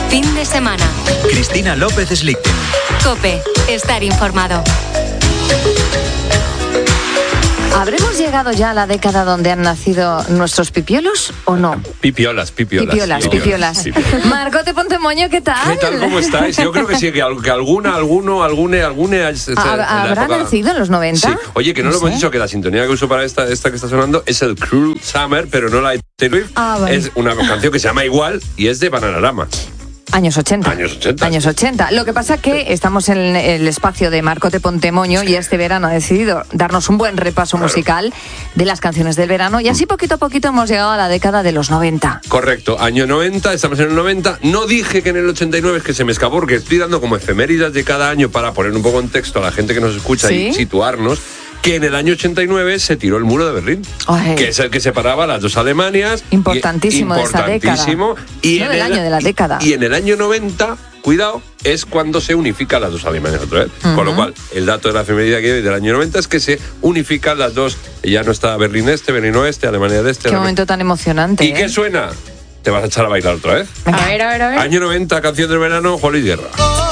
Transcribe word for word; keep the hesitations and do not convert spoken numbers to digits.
fin de semana. Cristina López Slichting. COPE, estar informado. ¿Habremos llegado ya a la década donde han nacido nuestros pipiolos o no? Pipiolas, pipiolas. Pipiolas, pipiolas. pipiolas. Marcote Pontemoño, ¿qué tal? ¿Qué tal? ¿Cómo estáis? Yo creo que sí, que, al- que alguna, alguno, alguna, alguna... ¿Habrá nacido en los noventa? Sí. Oye, que no, No lo hemos sé. dicho, que la sintonía que uso para esta, esta que está sonando es el Cruel Summer, pero no la de Taylor Swift. Ah, vale. Es una canción que se llama igual y es de Bananarama. Años ochenta. Años ochenta. Años ochenta. Lo que pasa es que estamos en el espacio de Marcote Pontemoño y este verano ha decidido darnos un buen repaso Claro. musical de las canciones del verano y así poquito a poquito hemos llegado a la década de los noventa. Correcto, año noventa, estamos en el noventa. No dije que en el ochenta y nueve, es que se me escapó, porque estoy dando como efemérides de cada año para poner un poco en contexto a la gente que nos escucha ¿Sí? y situarnos. Que en el año ochenta y nueve se tiró el muro de Berlín, Ay. que es el que separaba las dos Alemanias. Importantísimo y, de esa década. importantísimo. Y No en del el año, de la década. Y en el año noventa, cuidado, es cuando se unifican las dos Alemanias otra vez. Ujú. Con lo cual, el dato de la efeméride que hay del año noventa es que se unifican las dos. Ya no está Berlín Este, Berlín Oeste, Alemania de Este. Qué Alemania- momento tan emocionante. ¿Y ¿eh? qué suena? Te vas a echar a bailar otra vez. Venga. A ver, a ver, a ver. Año noventa, canción del verano, Juan Luis Guerra.